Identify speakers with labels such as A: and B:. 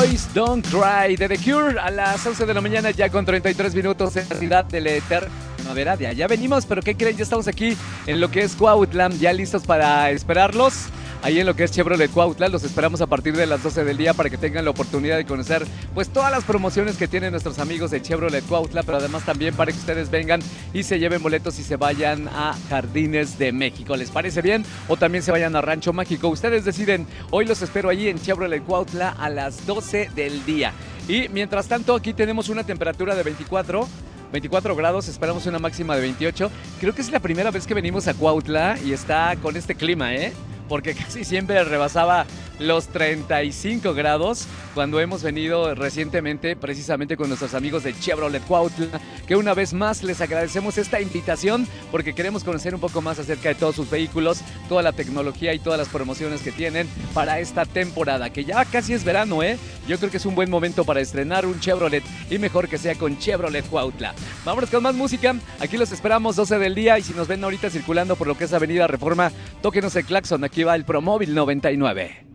A: Boys Don't Cry de The Cure a las 11 de la mañana, ya con 33 minutos en la ciudad de la eterna primavera. De allá venimos, pero ¿qué creen? Ya estamos aquí en lo que es Cuautla, ya listos para esperarlos. Ahí en lo que es Chevrolet Cuautla, los esperamos a partir de las 12 del día para que tengan la oportunidad de conocer pues todas las promociones que tienen nuestros amigos de Chevrolet Cuautla, pero además también para que ustedes vengan y se lleven boletos y se vayan a Jardines de México. ¿Les parece bien? O también se vayan a Rancho Mágico. Ustedes deciden. Hoy los espero allí en Chevrolet Cuautla a las 12 del día. Y mientras tanto, aquí tenemos una temperatura de 24 grados, esperamos una máxima de 28. Creo que es la primera vez que venimos a Cuautla y está con este clima, porque casi siempre rebasaba los 35 grados cuando hemos venido recientemente precisamente con nuestros amigos de Chevrolet Cuautla, que una vez más les agradecemos esta invitación porque queremos conocer un poco más acerca de todos sus vehículos, toda la tecnología y todas las promociones que tienen para esta temporada, que ya casi es verano, Yo creo que es un buen momento para estrenar un Chevrolet y mejor que sea con Chevrolet Cuautla. Vámonos con más música, aquí los esperamos 12 del día y si nos ven ahorita circulando por lo que es Avenida Reforma, tóquenos el claxon, aquí va el Promóvil 99.